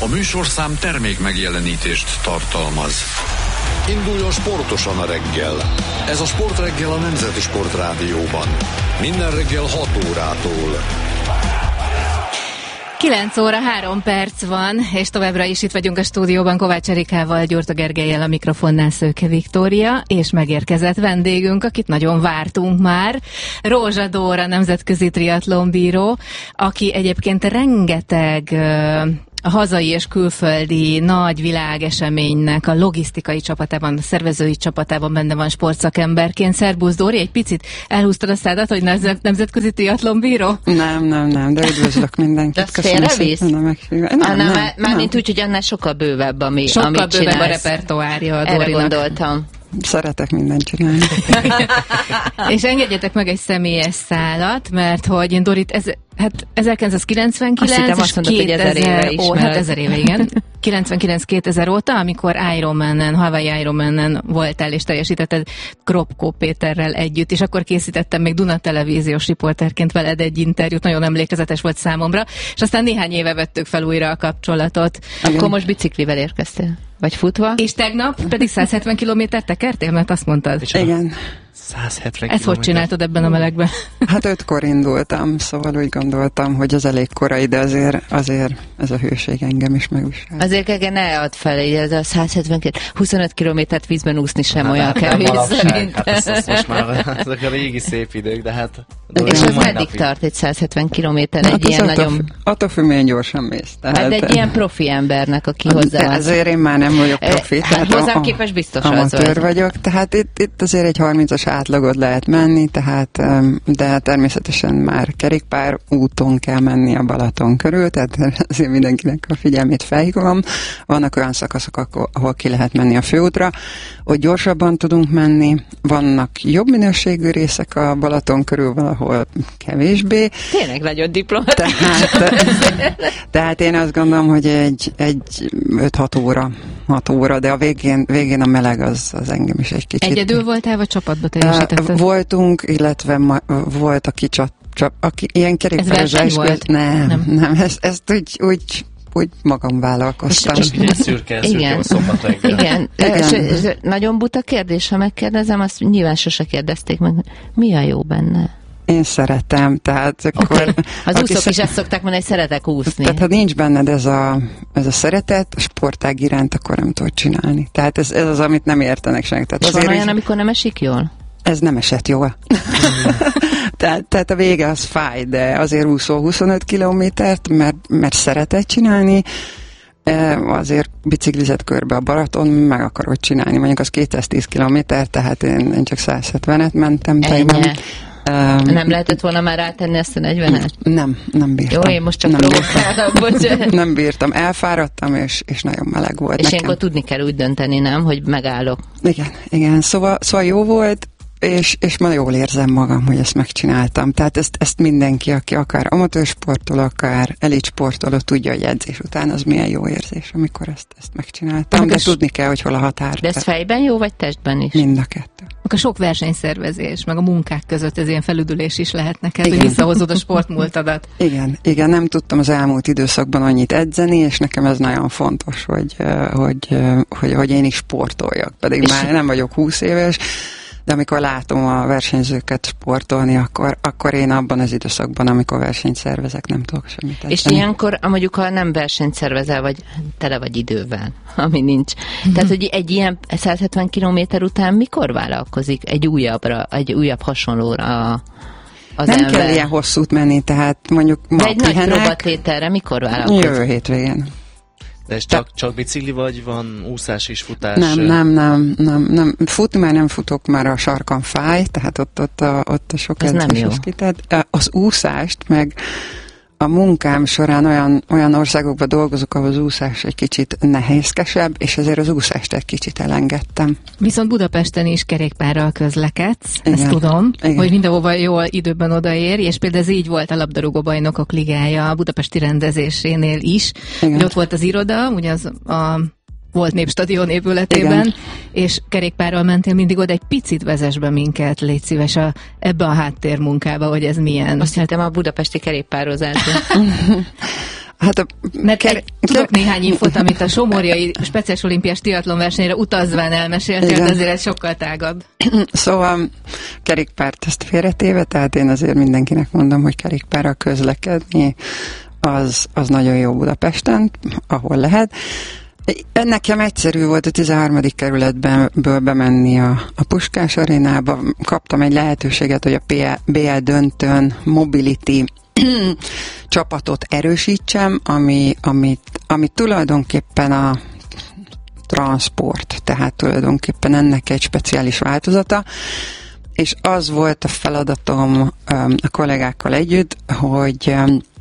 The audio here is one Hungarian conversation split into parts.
A műsorszám termék megjelenítést tartalmaz. Induljon sportosan a reggel. Ez a Sportreggel a Nemzeti Sportrádióban. Minden reggel 6 órától. 9 óra 3 perc van, és továbbra is itt vagyunk a stúdióban Kovács Erikával, Gyurta Gergellyel, a mikrofonnál Szőke Viktória, és megérkezett vendégünk, akit nagyon vártunk már, Rózsa Dóra, nemzetközi triatlonbíró, aki egyébként rengeteg a hazai és külföldi nagy világeseménynek a logisztikai csapatában, a szervezői csapatában benne van sportszakemberként. Szerbusz Dóri, egy picit elhúztad a szádat, hogy nemzetközi triatlonbíró? Nem, de üdvözlök mindenkit. De félrevisz? Mármint úgy, hogy annál sokkal bővebb, amit bővebb a repertoárja a Dórinak. Erre gondoltam. Szeretek mindent csinálni. És engedjetek meg egy személyes szálat, mert hogy én Dorit, 1999 azt hittem, azt mondod, 2000 éve is. Hát 1000 éve, igen. 99-2000 óta, amikor Hawaii Ironmanen voltál és teljesítetted Kropko Péterrel együtt, és akkor készítettem még Duna televíziós riporterként veled egy interjút, nagyon emlékezetes volt számomra, és aztán néhány éve vettük fel újra a kapcsolatot. Akkor most biciklivel érkeztél? Vagy futva? És tegnap pedig 170 kilométert tekertél, mert azt mondtad. Igen. 170 Ezt hogy csináltad ebben a melegben? Hát 5-kor indultam, szóval úgy gondoltam, hogy az elég korai, de azért ez a hőség engem is megvisel. Azért Gege, ne add fel, ez a 25 kilométert vízben úszni sem olyan kevés szerintem. Hát most már ezek a régi szép idők, de hát... És az meddig tart egy 170 kilométer? Egy ilyen nagyon... Attól függ, milyen gyorsan mész. Hát egy ilyen profi embernek, aki hozzá van. Ezért én már nem vagyok profi. Hát hozzám képest biztos az amatőr vagyok, tehát itt azért egy 30-as átlagot lehet menni, de természetesen már kerékpár úton kell menni a Balaton körül, tehát azért mindenkinek a figyelmét felhívom. Vannak olyan szakaszok, ahol ki lehet menni a főútra, hogy gyorsabban tudunk menni, vannak jobb minőségű részek a Balaton körül, valahol kevésbé. Tényleg nagyon diplomata. Tehát én azt gondolom, hogy egy 6 óra, de a végén a meleg az engem is egy kicsit. Egyedül voltál, vagy csapatba teljesítetted? Voltunk, illetve volt, aki ilyen kerékpározás volt. Nem. Ezt úgy magam vállalkoztam. És ilyen szürke szombat reggel. Igen. És nagyon buta kérdés, ha megkérdezem, azt nyilván sose kérdezték meg, mi a jó benne? Én szeretem, tehát akkor... Okay. Az úszók is azt szokták mondani, hogy szeretek úszni. Tehát ha nincs benned ez a szeretet, a sportág iránt, akkor nem tudod csinálni. Tehát ez az, amit nem értenek senki. És van olyan, amikor nem esik jól? Ez nem esett jól. tehát a vége az fáj, de azért úszol 25 kilométert, mert szeretett csinálni, azért biciklizett körbe a Balaton, meg akarod csinálni. Mondjuk az 210 kilométer, tehát én csak 170-et mentem. Nem lehetett volna már rátenni ezt a 40-et? Nem bírtam. Jó, én most csak provokálok. Nem bírtam, elfáradtam, és nagyon meleg volt és nekem. ilyenkor tudni kell úgy dönteni, nem? Hogy megállok. Igen. Szóval jó volt, és már jól érzem magam, hogy ezt megcsináltam. Tehát ezt mindenki, aki akár amatőr sportoló, akár elit sportoló tudja, hogy edzés után az milyen jó érzés, amikor ezt megcsináltam. De tudni kell, hogy hol a határ. De ez fejben jó, vagy testben is? Mind a kettő. A sok versenyszervezés, meg a munkák között ez ilyen felüdülés is lehet neked, hogy visszahozod a sportmúltadat. Igen, nem tudtam az elmúlt időszakban annyit edzeni, és nekem ez nagyon fontos, hogy én is sportoljak. Pedig már nem vagyok 20 éves, de amikor látom a versenyzőket sportolni, akkor én abban az időszakban, amikor versenyt szervezek, nem tudok semmit edzeni. És ilyenkor, mondjuk, ha nem versenyt szervezel, vagy tele vagy idővel, ami nincs. Tehát, hogy egy ilyen 170 kilométer után mikor vállalkozik egy újabb hasonlóra az nem ember? kell ilyen hosszút menni, tehát mondjuk ma egy nagy próbatételre mikor vállalkozik? Jövő hétvégén. De ez csak bicikli, vagy van úszás és futás? Nem. Futni már nem futok, már a sarkam fáj, tehát ott a sok edzés az kitett. Az úszást, meg a munkám során olyan országokban dolgozok, ahol az úszás egy kicsit nehézkesebb, és ezért az úszást egy kicsit elengedtem. Viszont Budapesten is kerékpárral közlekedsz, ezt tudom, hogy mindenhova jól időben odaérj, és például ez így volt a labdarúgó bajnokok ligája a budapesti rendezésénél is. Hogy ott volt az iroda, ugye az a volt Népstadion épületében, és kerékpárral mentél mindig oda, egy picit vezess be minket, légy szíves ebbe a háttérmunkába, hogy ez milyen. Azt hittem a budapesti kerékpározásban. Hát tudok néhány infot, amit a Somorjai Speciális Olimpiás Triatlon versenyre utazván elmeséltél, de azért ez sokkal tágabb. Szóval kerékpárt ezt félretéve, tehát én azért mindenkinek mondom, hogy kerékpárral közlekedni az nagyon jó Budapesten, ahol lehet. Nekem egyszerű volt a 13. kerületből bemenni a Puskás arénába. Kaptam egy lehetőséget, hogy a BL döntőn Mobility csapatot erősítsem, ami tulajdonképpen a transport, tehát tulajdonképpen ennek egy speciális változata, és az volt a feladatom a kollégákkal együtt, hogy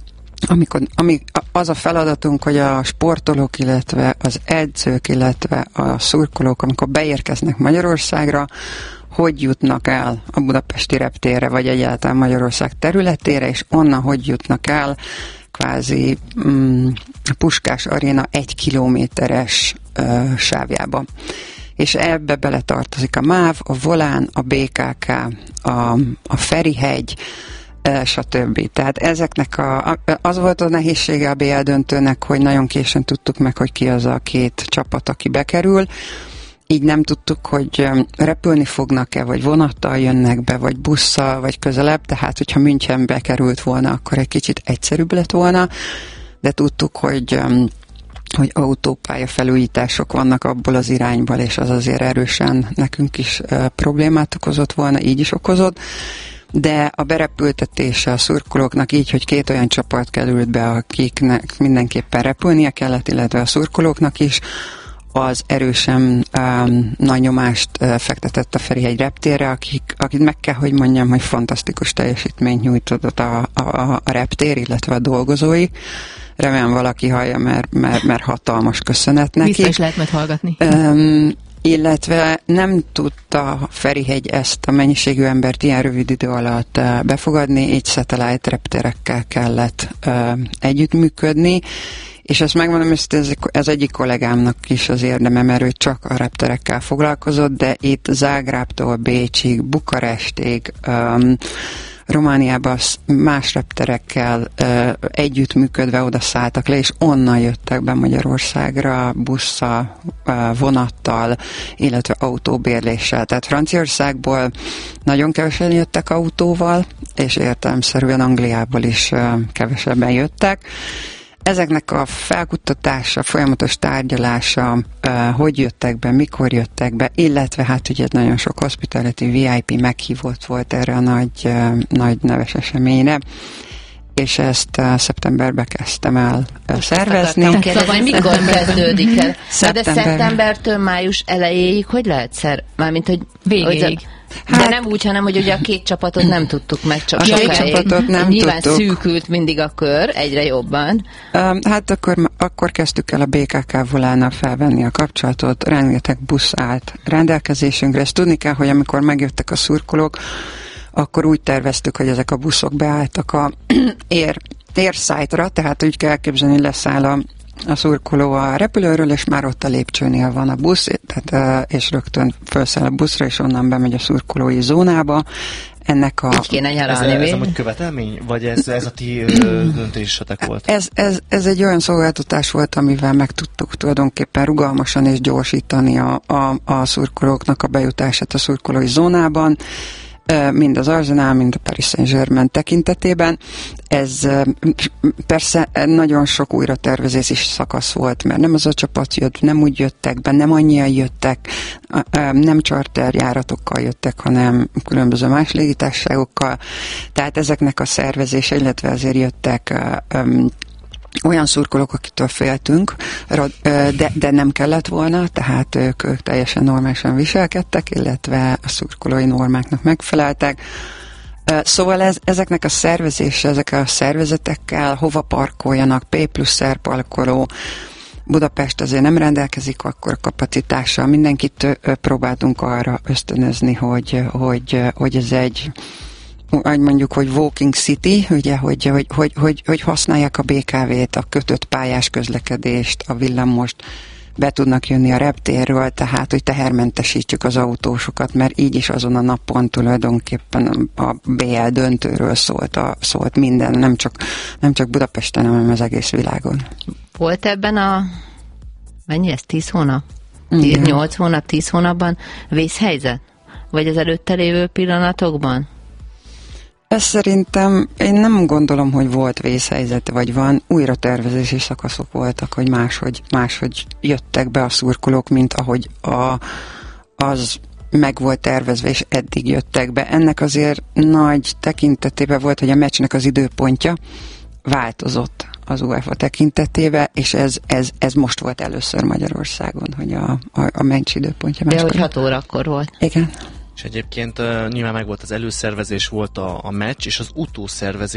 az a feladatunk, hogy a sportolók, illetve az edzők, illetve a szurkolók, amikor beérkeznek Magyarországra, hogy jutnak el a budapesti reptérre, vagy egyáltalán Magyarország területére, és onnan hogy jutnak el kvázi Puskás aréna 1 kilométeres sávjába. És ebbe beletartozik a MÁV, a Volán, a BKK, a Ferihegy, stb. Tehát ezeknek az volt a nehézsége a BL döntőnek, hogy nagyon későn tudtuk meg, hogy ki az a 2 csapat, aki bekerül. Így nem tudtuk, hogy repülni fognak-e, vagy vonattal jönnek be, vagy busszal, vagy közelebb. Tehát, hogyha Münchenbe került volna, akkor egy kicsit egyszerűbb lett volna, de tudtuk, hogy autópálya felújítások vannak abból az irányból, és az azért erősen nekünk is problémát okozott volna, így is okozott. De a berepültetése a szurkolóknak így, hogy 2 olyan csapat került be, akiknek mindenképpen repülnie kellett, illetve a szurkolóknak is, az erősen nagy nyomást fektetett a Ferihegy reptérre, akit meg kell, hogy mondjam, hogy fantasztikus teljesítményt nyújtott a reptér, illetve a dolgozói. Remélem valaki hallja, mert hatalmas köszönet neki. Vissza is lehet majd hallgatni. Illetve nem tudta Ferihegy ezt a mennyiségű embert ilyen rövid idő alatt befogadni, így satellite repterekkel kellett együttműködni, és ezt megmondom, hogy ez egyik kollégámnak is az érdeme, mert ő csak a repterekkel foglalkozott, de itt Zágrábtól Bécsig, Bukarestig, Romániában más repterekkel együttműködve oda szálltak le, és onnan jöttek be Magyarországra busszal, vonattal, illetve autóbérléssel. Tehát Franciaországból nagyon kevesen jöttek autóval, és értelemszerűen Angliából is kevesebben jöttek. Ezeknek a felkutatása, folyamatos tárgyalása, hogy jöttek be, mikor jöttek be, illetve hát ugye nagyon sok hospitality VIP meghívott volt erre a nagy neves eseményre, és ezt szeptemberben kezdtem el szervezni. Szóval mikor kezdődik el? De szeptembertől május elejéig hogy lehet mármint, hogy végéig. De nem úgy, hanem, hogy ugye a 2 csapatot nem tudtuk meg, csak csapatot nem nyilván tudtuk. Szűkült mindig a kör, egyre jobban. Hát akkor kezdtük el a BKK Volánnal felvenni a kapcsolatot, rengeteg busz állt rendelkezésünkre. Ezt tudni kell, hogy amikor megjöttek a szurkolók, akkor úgy terveztük, hogy ezek a buszok beálltak a érszájtra, tehát úgy kell elképzelni, leszáll a szurkoló a repülőről, és már ott a lépcsőnél van a busz, tehát, és rögtön felszáll a buszra, és onnan bemegy a szurkolói zónába. Ennek a... Így kéne nyaralni. Ez amúgy követelmény? Vagy ez a ti döntésetek volt? Ez egy olyan szolgáltatás volt, amivel meg tudtuk tulajdonképpen rugalmasan és gyorsítani a szurkolóknak a bejutását a szurkolói zónában, mind az Arsenal, mind a Paris Saint-Germain tekintetében. Ez persze nagyon sok újratervezési szakasz volt, mert nem az a csapat jött, nem úgy jöttek be, nem annyian jöttek, nem charterjáratokkal jöttek, hanem különböző más légitársaságokkal. Tehát ezeknek a szervezése, illetve azért jöttek olyan szurkolók, akitől féltünk, de nem kellett volna, tehát ők teljesen normálisan viselkedtek, illetve a szurkolói normáknak megfeleltek. Szóval ezeknek a szervezése, ezek a szervezetekkel hova parkoljanak, P+R parkoló, Budapest azért nem rendelkezik akkor kapacitással, mindenkit próbáltunk arra ösztönözni, hogy ez egy mondjuk, hogy walking city, ugye, hogy használják a BKV-t, a kötött pályás közlekedést, a villamost, be tudnak jönni a reptérről, tehát hogy tehermentesítjük az autósokat, mert így is azon a napon tulajdonképpen a BL döntőről szólt minden, nem csak Budapesten, hanem az egész világon. Volt ebben mennyi ez, 10 hónap? Igen. 8 hónap, 10 hónapban vészhelyzet? Vagy az előtte lévő pillanatokban? Ez szerintem, én nem gondolom, hogy volt vészhelyzet, vagy van. Újra tervezési szakaszok voltak, hogy máshogy jöttek be a szurkolók, mint ahogy az meg volt tervezve, és eddig jöttek be. Ennek azért nagy tekintetében volt, hogy a meccsnek az időpontja változott az UEFA tekintetében, és ez most volt először Magyarországon, hogy a meccs időpontja De máskor. hogy 6 órakor volt. Igen. És egyébként nyilván meg volt az előszervezés, volt a meccs, és az utószervezés